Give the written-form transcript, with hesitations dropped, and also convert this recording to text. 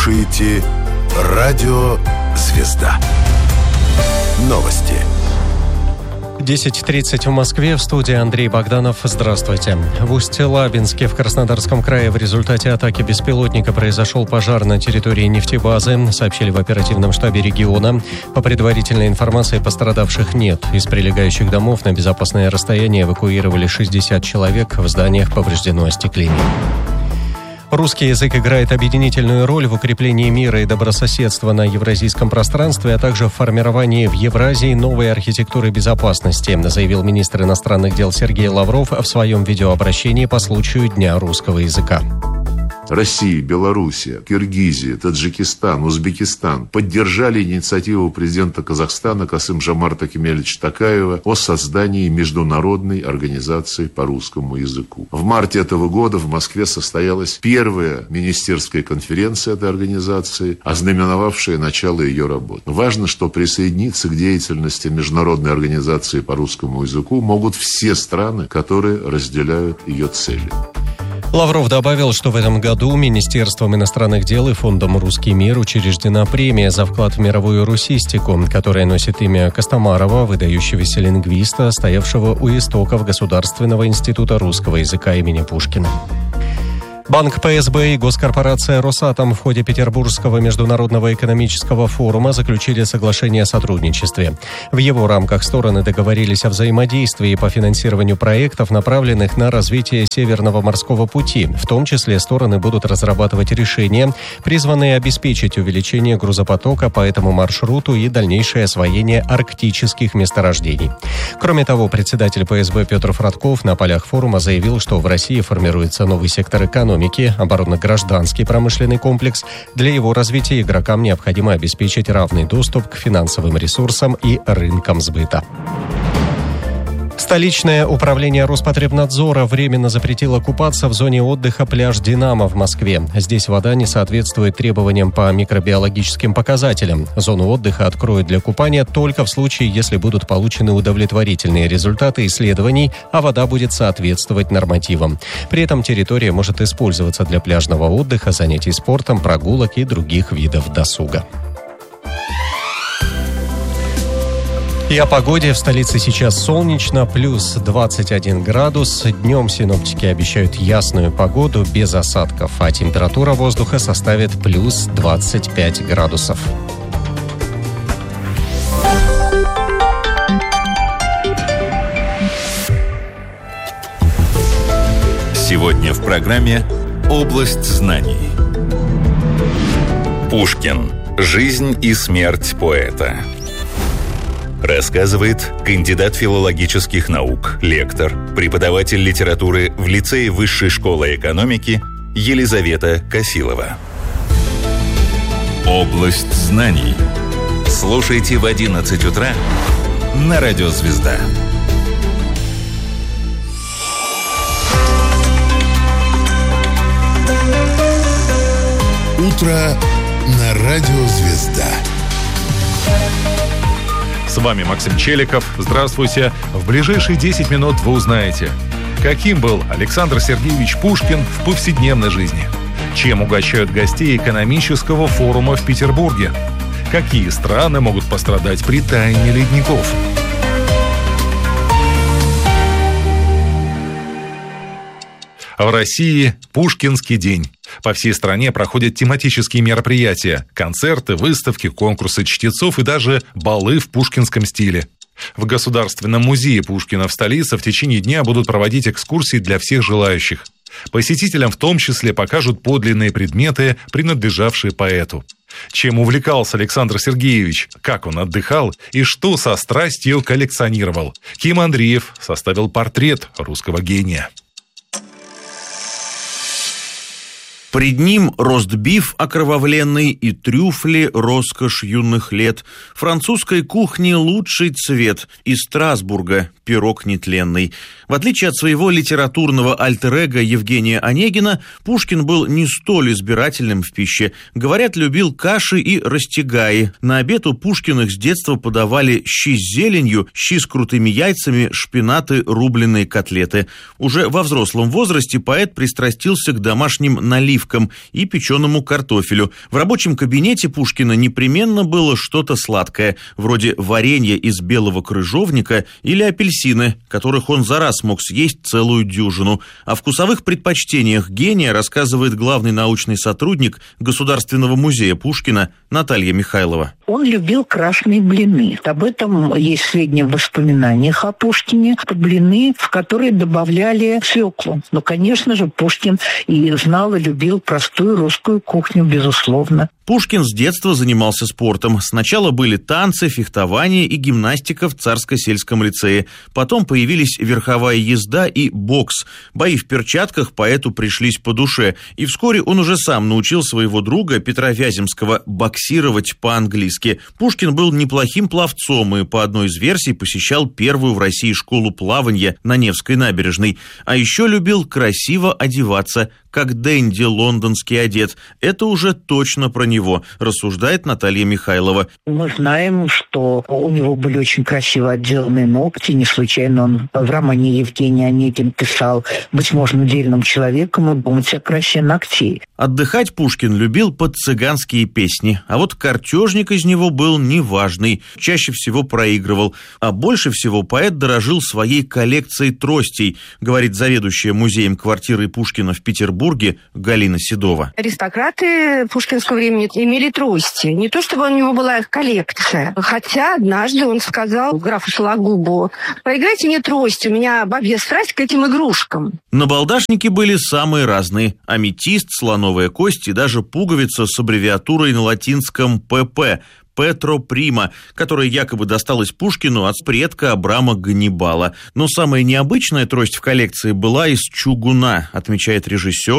слушаете «Радио Звезда». Новости. 10:30 в Москве. В студии Андрей Богданов. Здравствуйте. В Усть-Лабинске в Краснодарском крае в результате атаки беспилотника произошел пожар на территории нефтебазы, сообщили в оперативном штабе региона. По предварительной информации, пострадавших нет. Из прилегающих домов на безопасное расстояние эвакуировали 60 человек. В зданиях повреждено остекление. Русский язык играет объединительную роль в укреплении мира и добрососедства на евразийском пространстве, а также в формировании в Евразии новой архитектуры безопасности, заявил министр иностранных дел Сергей Лавров в своем видеообращении по случаю Дня русского языка. Россия, Белоруссия, Киргизия, Таджикистан, Узбекистан поддержали инициативу президента Казахстана Касым-Жомарта Кемелевича Токаева о создании международной организации по русскому языку. В марте этого года в Москве состоялась первая министерская конференция этой организации, ознаменовавшая начало ее работы. Важно, что присоединиться к деятельности международной организации по русскому языку могут все страны, которые разделяют ее цели. Лавров добавил, что в этом году Министерством иностранных дел и Фондом «Русский мир» учреждена премия за вклад в мировую русистику, которая носит имя Костомарова, выдающегося лингвиста, стоявшего у истоков Государственного института русского языка имени Пушкина. Банк ПСБ и госкорпорация «Росатом» в ходе Петербургского международного экономического форума заключили соглашение о сотрудничестве. В его рамках стороны договорились о взаимодействии по финансированию проектов, направленных на развитие Северного морского пути. В том числе стороны будут разрабатывать решения, призванные обеспечить увеличение грузопотока по этому маршруту и дальнейшее освоение арктических месторождений. Кроме того, председатель ПСБ Петр Фратков на полях форума заявил, что в России формируется новый сектор экономики, оборонно-гражданский промышленный комплекс. Для его развития игрокам необходимо обеспечить равный доступ к финансовым ресурсам и рынкам сбыта. Столичное управление Роспотребнадзора временно запретило купаться в зоне отдыха пляж «Динамо» в Москве. Здесь вода не соответствует требованиям по микробиологическим показателям. Зону отдыха откроют для купания только в случае, если будут получены удовлетворительные результаты исследований, а вода будет соответствовать нормативам. При этом территория может использоваться для пляжного отдыха, занятий спортом, прогулок и других видов досуга. И о погоде. В столице сейчас солнечно, плюс 21 градус. Днем синоптики обещают ясную погоду без осадков, а температура воздуха составит плюс 25 градусов. Сегодня в программе «Область знаний». Пушкин. Жизнь и смерть поэта. Рассказывает кандидат филологических наук, лектор, преподаватель литературы в лицее Высшей школы экономики Елизавета Косилова. Область знаний. Слушайте в 11 утра на Радио Звезда. Утро на Радио Звезда. С вами Максим Челиков. Здравствуйте. В ближайшие 10 минут вы узнаете, каким был Александр Сергеевич Пушкин в повседневной жизни, чем угощают гостей экономического форума в Петербурге, какие страны могут пострадать при таянии ледников. В России Пушкинский день. По всей стране проходят тематические мероприятия, концерты, выставки, конкурсы чтецов и даже балы в пушкинском стиле. В Государственном музее Пушкина в столице в течение дня будут проводить экскурсии для всех желающих. Посетителям в том числе покажут подлинные предметы, принадлежавшие поэту. Чем увлекался Александр Сергеевич, как он отдыхал и что со страстью коллекционировал. Ким Андреев составил портрет русского гения. Пред ним ростбиф окровавленный и трюфли, роскошь юных лет, французской кухни лучший цвет, из Страсбурга пирог нетленный. В отличие от своего литературного альтер-эго Евгения Онегина, Пушкин был не столь избирательным в пище. Говорят, любил каши и растягаи. На обед у Пушкиных с детства подавали щи с зеленью, щи с крутыми яйцами, шпинаты, рубленые котлеты. Уже во взрослом возрасте поэт пристрастился к домашним наливкам сливкам и печеному картофелю. В рабочем кабинете Пушкина непременно было что-то сладкое, вроде варенья из белого крыжовника или апельсины, которых он за раз мог съесть целую дюжину. О вкусовых предпочтениях гения рассказывает главный научный сотрудник Государственного музея Пушкина Наталья Михайлова. Он любил красные блины. Об этом есть сведения в воспоминаниях о Пушкине. Это блины, в которые добавляли свеклу. Но, конечно же, Пушкин и знал, и любил простую русскую кухню, безусловно. Пушкин с детства занимался спортом. Сначала были танцы, фехтование и гимнастика в Царско-сельском лицее. Потом появились верховая езда и бокс. Бои в перчатках поэту пришлись по душе. И вскоре он уже сам научил своего друга Петра Вяземского боксировать по-английски. Пушкин был неплохим пловцом и, по одной из версий, посещал первую в России школу плавания на Невской набережной. А еще любил красиво одеваться, как денди лондонский одет. Это уже точно про него, рассуждает Наталья Михайлова. Мы знаем, что у него были очень красиво отделанные ногти. Не случайно он в романе Евгений Онегин писал: «Быть можно дельным человеком и думать о красе ногтей». Отдыхать Пушкин любил под цыганские песни, а вот картежник из него был неважный, чаще всего проигрывал. А больше всего поэт дорожил своей коллекцией тростей, говорит заведующая музеем квартиры Пушкина в Петербурге Галина Седова. Аристократы пушкинского времени имели трости. Не то чтобы у него была их коллекция. Хотя однажды он сказал графу Сологубу: «Поиграйте мне трость, у меня бабья страсть к этим игрушкам». Набалдашники были самые разные. Аметист, слоновая кость и даже пуговица с аббревиатурой на латинском «ПП» – Петро Прима, которая якобы досталась Пушкину от предка Абрама Ганнибала. Но самая необычная трость в коллекции была из чугуна, отмечает режиссер